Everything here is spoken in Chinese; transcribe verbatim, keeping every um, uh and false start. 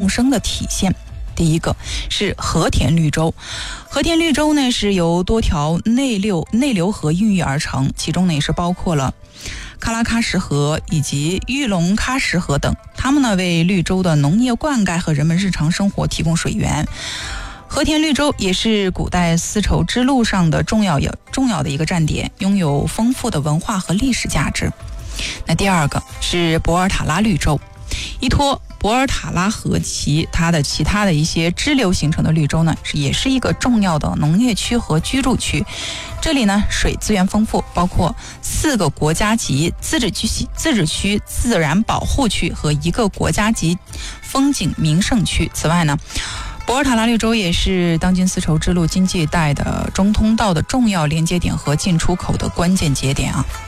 共生的体现。第一个是和田绿洲，和田绿洲呢是由多条内流内流河孕育而成，其中呢也是包括了喀拉喀什河以及玉龙喀什河等，它们呢为绿洲的农业灌溉和人们日常生活提供水源。和田绿洲也是古代丝绸之路上的重要重要的一个站点，拥有丰富的文化和历史价值。那第二个是博尔塔拉绿洲，依托博尔塔拉河其它的其他的一些支流形成的绿洲呢，也是一个重要的农业区和居住区。这里呢水资源丰富，包括四个国家级自治区自治区自然保护区和一个国家级风景名胜区。此外呢，博尔塔拉绿洲也是当今丝绸之路经济带的中通道的重要连接点和进出口的关键节点啊。